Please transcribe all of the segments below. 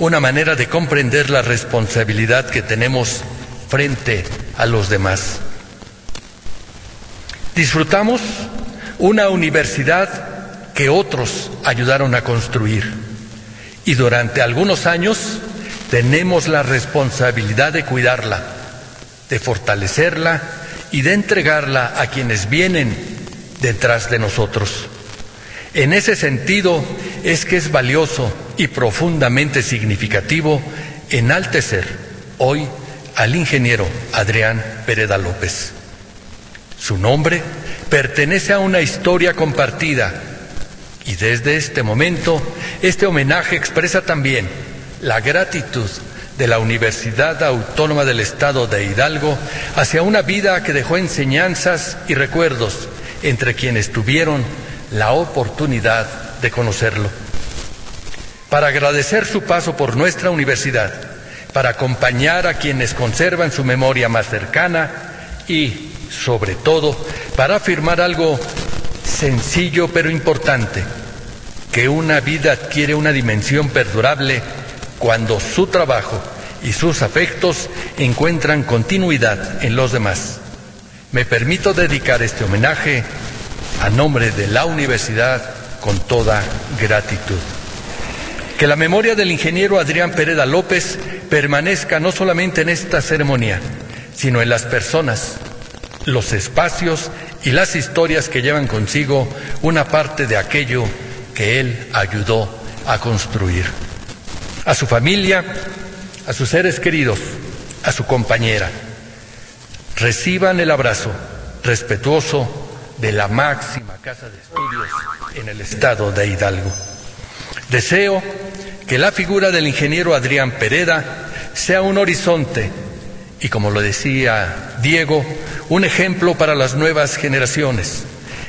una manera de comprender la responsabilidad que tenemos frente a los demás. Disfrutamos una universidad que otros ayudaron a construir y durante algunos años tenemos la responsabilidad de cuidarla, de fortalecerla y de entregarla a quienes vienen detrás de nosotros. En ese sentido es que es valioso y profundamente significativo enaltecer hoy al ingeniero Adrián Pereda López. Su nombre pertenece a una historia compartida y desde este momento este homenaje expresa también la gratitud de la Universidad Autónoma del Estado de Hidalgo hacia una vida que dejó enseñanzas y recuerdos entre quienes tuvieron la oportunidad de conocerlo. Para agradecer su paso por nuestra universidad, para acompañar a quienes conservan su memoria más cercana y, sobre todo, para afirmar algo sencillo pero importante, que una vida adquiere una dimensión perdurable cuando su trabajo y sus afectos encuentran continuidad en los demás. Me permito dedicar este homenaje a nombre de la universidad con toda gratitud. Que la memoria del ingeniero Adrián Pereda López permanezca no solamente en esta ceremonia, sino en las personas, los espacios y las historias que llevan consigo una parte de aquello que él ayudó a construir. A su familia, a sus seres queridos, a su compañera, reciban el abrazo respetuoso de la máxima casa de estudios en el estado de Hidalgo. Deseo que la figura del ingeniero Adrián Pereda sea un horizonte y, como lo decía Diego, un ejemplo para las nuevas generaciones.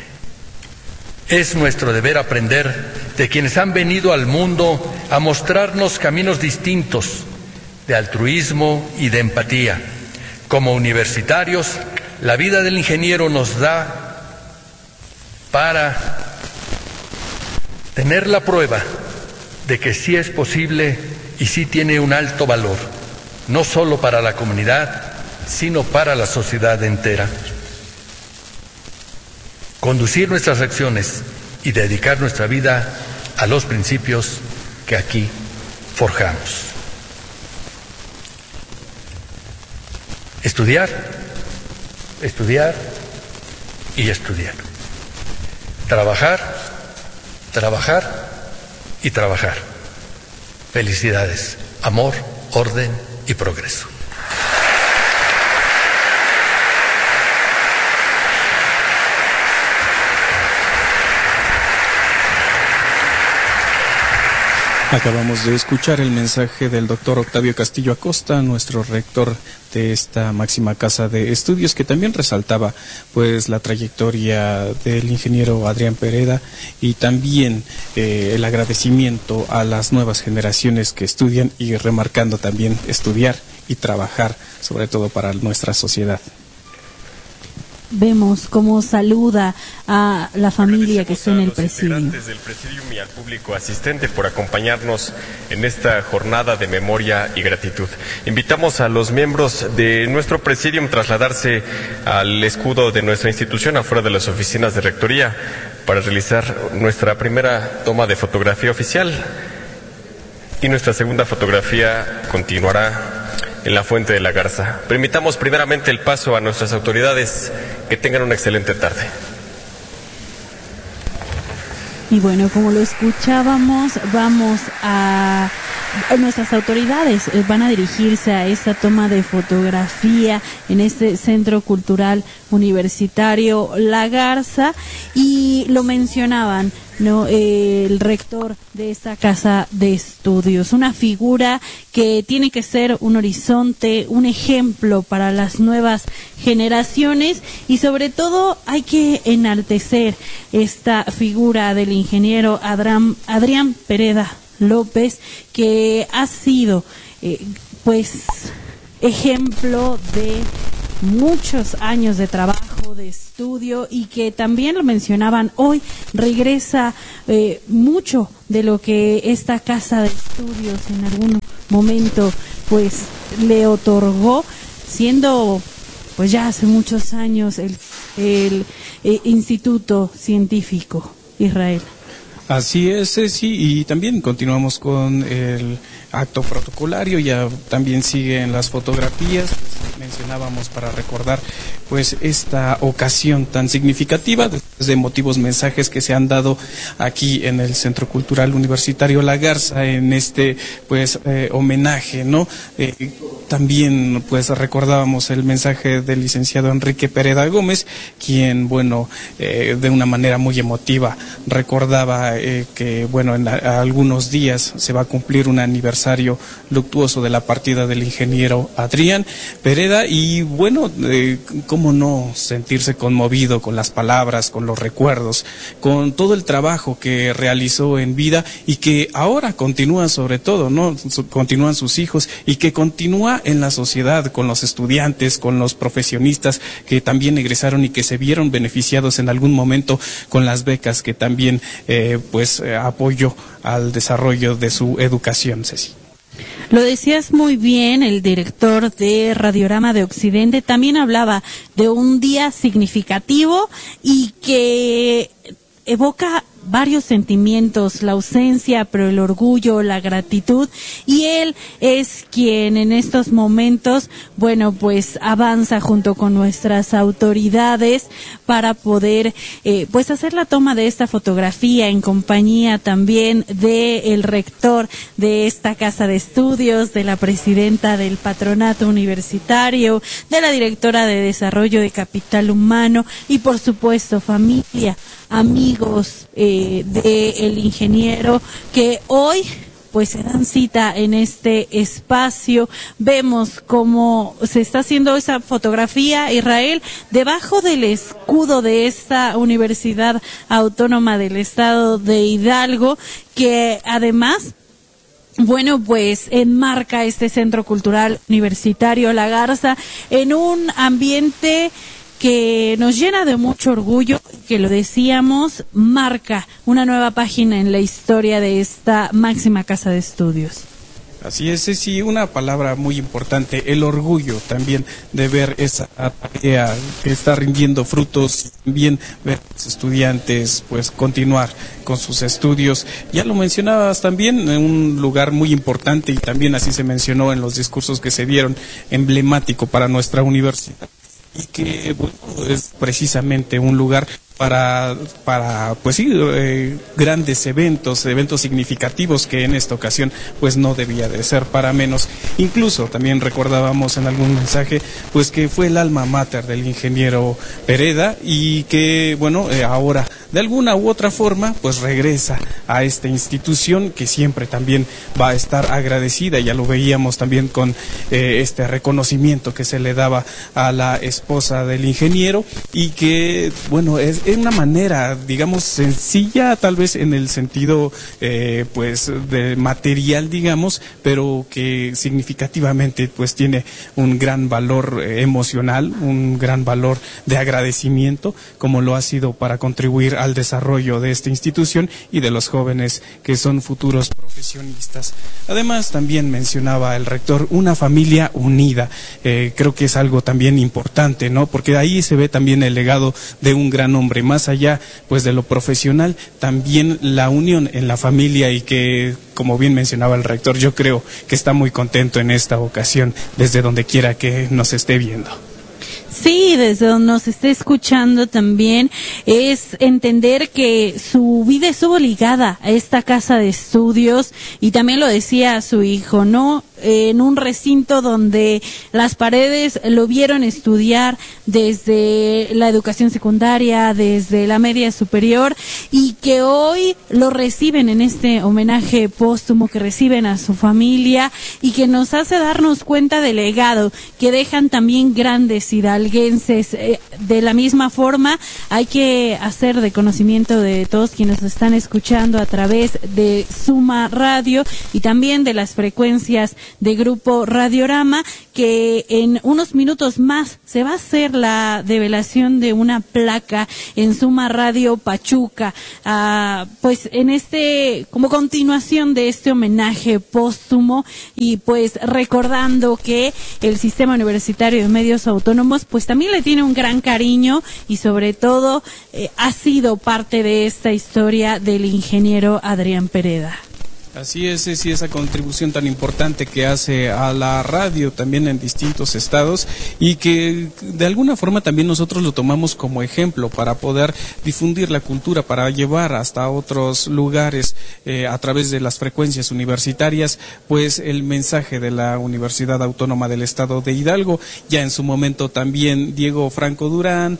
Es nuestro deber aprender de quienes han venido al mundo a mostrarnos caminos distintos de altruismo y de empatía. Como universitarios, la vida del ingeniero nos da para tener la prueba de que sí es posible y sí tiene un alto valor, no solo para la comunidad, sino para la sociedad entera. Conducir nuestras acciones y dedicar nuestra vida a los principios que aquí forjamos. Estudiar, estudiar y estudiar. Trabajar, trabajar y trabajar. Felicidades, amor, orden y progreso. Acabamos de escuchar el mensaje del doctor Octavio Castillo Acosta, nuestro rector de esta máxima casa de estudios, que también resaltaba pues la trayectoria del ingeniero Adrián Pereda y también el agradecimiento a las nuevas generaciones que estudian y remarcando también estudiar y trabajar, sobre todo para nuestra sociedad. Vemos cómo saluda a la familia que está en el presidio. Agradecemos a los integrantes del presidium y al público asistente por acompañarnos en esta jornada de memoria y gratitud. Invitamos a los miembros de nuestro presidium a trasladarse al escudo de nuestra institución afuera de las oficinas de rectoría para realizar nuestra primera toma de fotografía oficial y nuestra segunda fotografía continuará en la Fuente de la Garza. Permitamos primeramente el paso a nuestras autoridades. Que tengan una excelente tarde. Y bueno, como lo escuchábamos, vamos a nuestras autoridades van a dirigirse a esta toma de fotografía en este Centro Cultural Universitario La Garza, y lo mencionaban, ¿no? El rector de esta casa de estudios, una figura que tiene que ser un horizonte, un ejemplo para las nuevas generaciones, y sobre todo hay que enaltecer esta figura del ingeniero Adrián Pereda López, que ha sido pues ejemplo de muchos años de trabajo, de estudio, y que también lo mencionaban hoy, regresa mucho de lo que esta casa de estudios en algún momento pues le otorgó, siendo pues ya hace muchos años el Instituto Científico Israel. Así es, Ceci, y también continuamos con el acto protocolario, ya también siguen las fotografías, pues, mencionábamos para recordar pues esta ocasión tan significativa, después de emotivos mensajes que se han dado aquí en el Centro Cultural Universitario La Garza, en este pues homenaje, ¿no? También pues recordábamos el mensaje del licenciado Enrique Pereda Gómez, quien bueno, de una manera muy emotiva recordaba que bueno, en algunos días se va a cumplir un aniversario luctuoso de la partida del ingeniero Adrián Pereda, y bueno, cómo no sentirse conmovido con las palabras, con los recuerdos, con todo el trabajo que realizó en vida y que ahora continúa, sobre todo, ¿no? Continúan sus hijos, y que continúa en la sociedad, con los estudiantes, con los profesionistas que también egresaron y que se vieron beneficiados en algún momento con las becas que también apoyó al desarrollo de su educación, Ceci. Lo decías muy bien, el director de Radiorama de Occidente también hablaba de un día significativo y que evoca varios sentimientos, la ausencia, pero el orgullo, la gratitud, y él es quien en estos momentos, bueno, pues avanza junto con nuestras autoridades para poder, pues hacer la toma de esta fotografía en compañía también del rector de esta casa de estudios, de la presidenta del patronato universitario, de la directora de desarrollo de capital humano y por supuesto familia, amigos del ingeniero que hoy pues se dan cita en este espacio. Vemos cómo se está haciendo esa fotografía, Israel, debajo del escudo de esta Universidad Autónoma del Estado de Hidalgo, que además, bueno, pues enmarca este Centro Cultural Universitario La Garza en un ambiente que nos llena de mucho orgullo, que lo decíamos, marca una nueva página en la historia de esta máxima casa de estudios. Así es, sí, una palabra muy importante, el orgullo también de ver esa tarea que está rindiendo frutos, también ver a los estudiantes pues continuar con sus estudios. Ya lo mencionabas también, en un lugar muy importante, y también así se mencionó en los discursos que se dieron, emblemático para nuestra universidad, y que bueno, es precisamente un lugar para pues sí, grandes eventos significativos, que en esta ocasión pues no debía de ser para menos. Incluso también recordábamos en algún mensaje pues que fue el alma mater del ingeniero Pereda, y que bueno, ahora de alguna u otra forma pues regresa a esta institución que siempre también va a estar agradecida. Ya lo veíamos también con este reconocimiento que se le daba a la esposa del ingeniero, y que bueno, es una manera, digamos, sencilla, tal vez en el sentido pues de material, digamos, pero que significativamente pues tiene un gran valor emocional, un gran valor de agradecimiento, como lo ha sido para contribuir al desarrollo de esta institución y de los jóvenes que son futuros profesionistas. Además, también mencionaba el rector una familia unida. Creo que es algo también importante, ¿no? Porque ahí se ve también el legado de un gran hombre, más allá pues de lo profesional, también la unión en la familia, y que, como bien mencionaba el rector, yo creo que está muy contento en esta ocasión, desde donde quiera que nos esté viendo. Sí, desde donde nos esté escuchando también, es entender que su vida estuvo ligada a esta casa de estudios, y también lo decía su hijo, ¿no? En un recinto donde las paredes lo vieron estudiar desde la educación secundaria, desde la media superior, y que hoy lo reciben en este homenaje póstumo, que reciben a su familia, y que nos hace darnos cuenta del legado que dejan también grandes hidalguenses. De la misma forma, hay que hacer de conocimiento de todos quienes nos están escuchando a través de Suma Radio y también de las frecuencias de Grupo Radiorama, que en unos minutos más se va a hacer la develación de una placa en Suma Radio Pachuca, pues como continuación de este homenaje póstumo, y pues recordando que el Sistema Universitario de Medios Autónomos pues también le tiene un gran cariño, y sobre todo ha sido parte de esta historia del ingeniero Adrián Pereda. Así es, y esa contribución tan importante que hace a la radio también en distintos estados, y que de alguna forma también nosotros lo tomamos como ejemplo para poder difundir la cultura, para llevar hasta otros lugares a través de las frecuencias universitarias, pues el mensaje de la Universidad Autónoma del Estado de Hidalgo. Ya en su momento también Diego Franco Durán,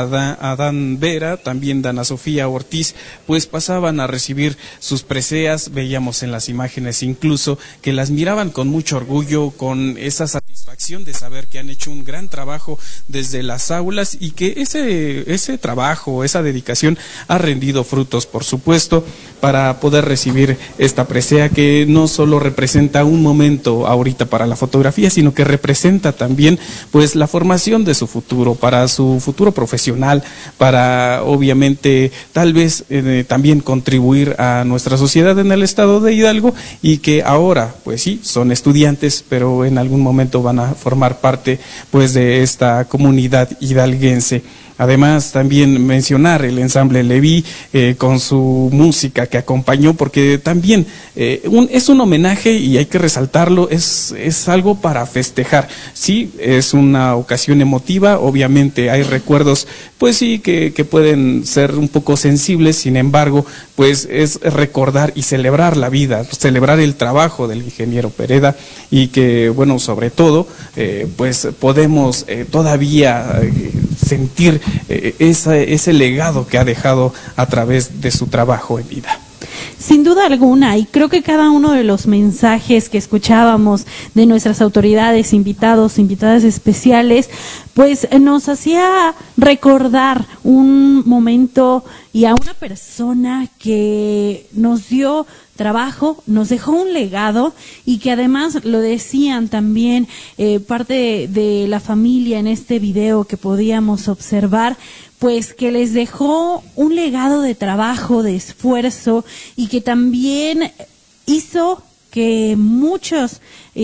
Adán Vera, también Dana Sofía Ortiz, pues pasaban a recibir sus preseas. Veíamos en las imágenes incluso que las miraban con mucho orgullo, con esa satisfacción de saber que han hecho un gran trabajo desde las aulas, y que ese trabajo, esa dedicación ha rendido frutos, por supuesto, para poder recibir esta presea, que no solo representa un momento ahorita para la fotografía, sino que representa también pues la formación de su futuro, para su futuro profesional, para obviamente tal vez también contribuir a nuestra sociedad en el estado de Hidalgo, y que ahora pues sí son estudiantes, pero en algún momento van a formar parte pues de esta comunidad hidalguense. Además, también mencionar el ensamble Leví con su música que acompañó, porque también es un homenaje, y hay que resaltarlo, es algo para festejar. Sí, es una ocasión emotiva, obviamente hay recuerdos, pues sí, que pueden ser un poco sensibles, sin embargo, pues es recordar y celebrar la vida, celebrar el trabajo del ingeniero Pereda, y que, bueno, sobre todo, pues podemos todavía sentir ese legado que ha dejado a través de su trabajo en vida. Sin duda alguna, y creo que cada uno de los mensajes que escuchábamos de nuestras autoridades, invitadas especiales, pues nos hacía recordar un momento y a una persona que nos dio trabajo, nos dejó un legado, y que además lo decían también parte de la familia en este video que podíamos observar, pues que les dejó un legado de trabajo, de esfuerzo, y que también hizo que muchas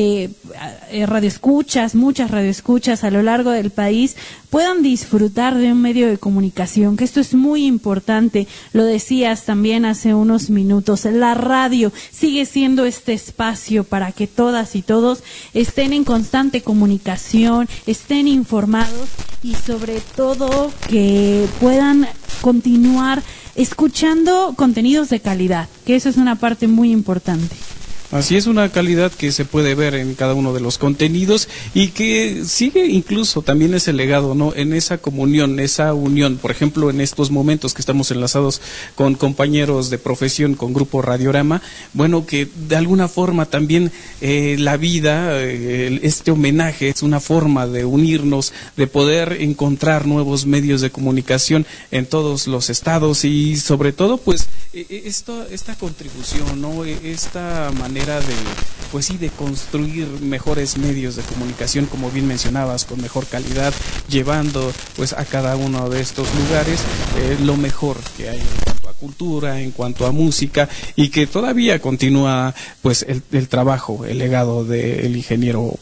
radioescuchas a lo largo del país puedan disfrutar de un medio de comunicación, que esto es muy importante. Lo decías también hace unos minutos, la radio sigue siendo este espacio para que todas y todos estén en constante comunicación, estén informados, y sobre todo que puedan continuar escuchando contenidos de calidad, que eso es una parte muy importante. Así es, una calidad que se puede ver en cada uno de los contenidos, y que sigue incluso también ese legado, ¿no? En esa comunión, esa unión, por ejemplo, en estos momentos que estamos enlazados con compañeros de profesión, con Grupo Radiorama, bueno, que de alguna forma también la vida, este homenaje es una forma de unirnos, de poder encontrar nuevos medios de comunicación en todos los estados, y sobre todo, pues, esta contribución, ¿no? Esta manera de construir mejores medios de comunicación, como bien mencionabas, con mejor calidad, llevando pues a cada uno de estos lugares lo mejor que hay en cuanto a cultura, en cuanto a música, y que todavía continúa pues el trabajo, el legado del ingeniero,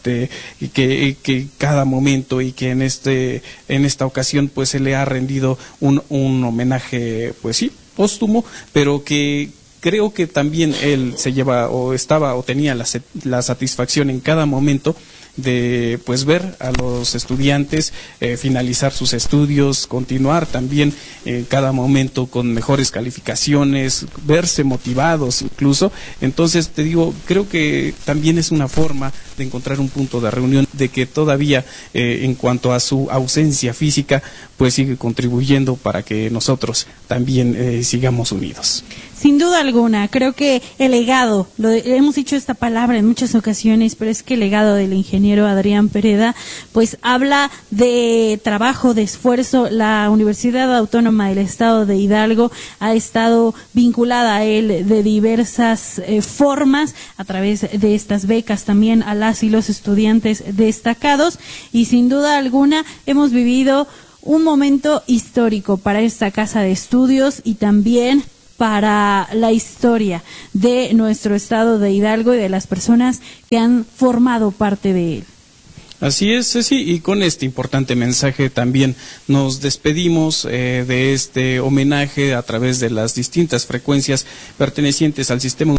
que cada momento, y que en esta ocasión pues se le ha rendido un homenaje, pues sí, póstumo, pero que creo que también él se lleva o tenía la satisfacción en cada momento de pues ver a los estudiantes finalizar sus estudios, continuar también en cada momento con mejores calificaciones, verse motivados incluso. Entonces te digo, creo que también es una forma de encontrar un punto de reunión, de que todavía en cuanto a su ausencia física pues sigue contribuyendo para que nosotros también sigamos unidos. Sin duda alguna, creo que el legado, hemos dicho esta palabra en muchas ocasiones, pero es que el legado del ingeniero compañero Adrián Pereda, pues habla de trabajo, de esfuerzo. La Universidad Autónoma del Estado de Hidalgo ha estado vinculada a él de diversas formas, a través de estas becas también a las y los estudiantes destacados, y sin duda alguna hemos vivido un momento histórico para esta casa de estudios y también para la historia de nuestro estado de Hidalgo y de las personas que han formado parte de él. Así es, Ceci, y con este importante mensaje también nos despedimos de este homenaje a través de las distintas frecuencias pertenecientes al sistema.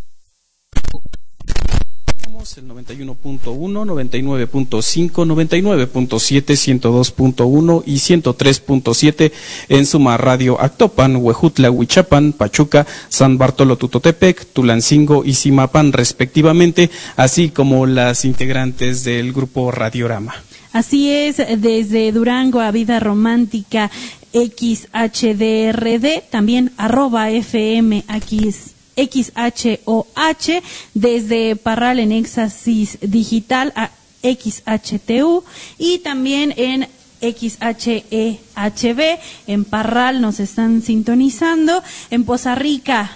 El 91.1, 99.5, 99.7, 102.1 y 103.7 en Suma Radio Actopan, Huejutla, Huichapan, Pachuca, San Bartolo Tutotepec, Tulancingo y Zimapán respectivamente, así como las integrantes del grupo Radiorama. Así es, desde Durango a Vida Romántica XHDRD, también @FM XHOH, desde Parral en Éxtasis Digital a XHTU, y también en XHEHB, en Parral nos están sintonizando, en Poza Rica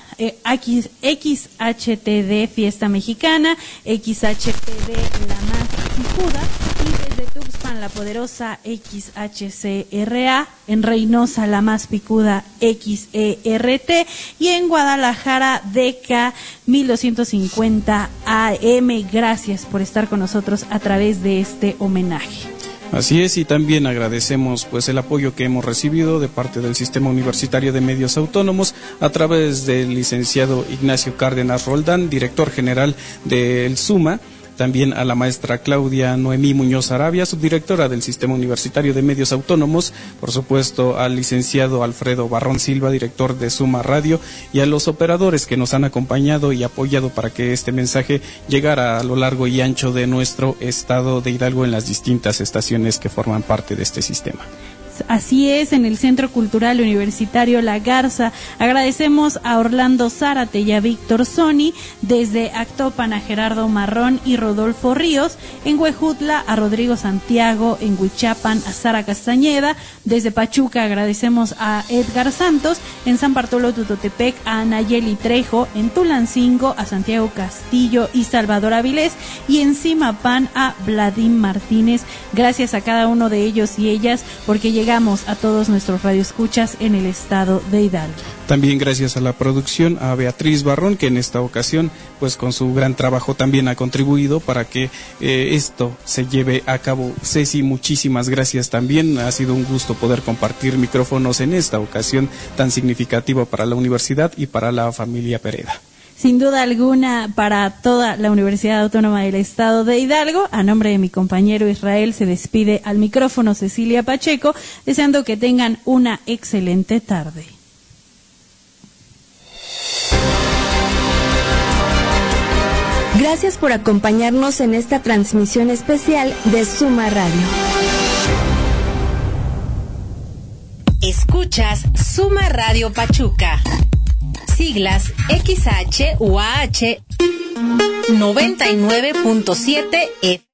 XHTD Fiesta Mexicana, XHTD La Más Picuda, y desde Tuxpan La Poderosa XHCRA, en Reynosa La Más Picuda XERT, y en Guadalajara DECA 1250 AM. Gracias por estar con nosotros a través de este homenaje. Así es, y también agradecemos pues el apoyo que hemos recibido de parte del Sistema Universitario de Medios Autónomos a través del licenciado Ignacio Cárdenas Roldán, director general del SUMA, también a la maestra Claudia Noemí Muñoz Arabia, subdirectora del Sistema Universitario de Medios Autónomos, por supuesto al licenciado Alfredo Barrón Silva, director de Suma Radio, y a los operadores que nos han acompañado y apoyado para que este mensaje llegara a lo largo y ancho de nuestro estado de Hidalgo en las distintas estaciones que forman parte de este sistema. Así es, en el Centro Cultural Universitario La Garza. Agradecemos a Orlando Zárate y a Víctor Soni, desde Actopan a Gerardo Marrón y Rodolfo Ríos, en Huejutla a Rodrigo Santiago, en Huichapan a Sara Castañeda, desde Pachuca agradecemos a Edgar Santos, en San Bartolo Tutotepec a Anayeli Trejo, en Tulancingo a Santiago Castillo y Salvador Avilés, y en Zimapán a Vladín Martínez. Gracias a cada uno de ellos y ellas, porque llegamos a todos nuestros radioescuchas en el estado de Hidalgo. También gracias a la producción, a Beatriz Barrón, que en esta ocasión, pues con su gran trabajo también ha contribuido para que esto se lleve a cabo. Ceci, muchísimas gracias también. Ha sido un gusto poder compartir micrófonos en esta ocasión tan significativa para la universidad y para la familia Pereda. Sin duda alguna, para toda la Universidad Autónoma del Estado de Hidalgo, a nombre de mi compañero Israel, se despide al micrófono Cecilia Pacheco, deseando que tengan una excelente tarde. Gracias por acompañarnos en esta transmisión especial de Suma Radio. Escuchas Suma Radio Pachuca. Siglas XHUAH 99.7 F.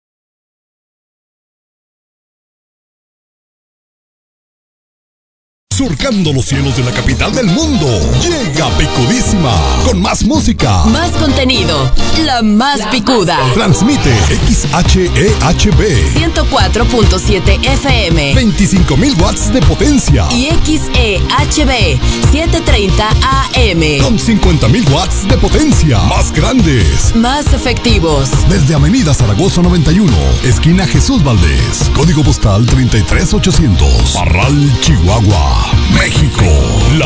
Surcando los cielos de la capital del mundo, llega Picudísima, con más música, más contenido, la más picuda. Transmite XHEHB 104.7 FM, 25,000 watts de potencia, y XEHB 730 AM, con 50,000 watts de potencia, más grandes, más efectivos. Desde Avenida Zaragoza 91, esquina Jesús Valdés, código postal 33800, Parral, Chihuahua, México.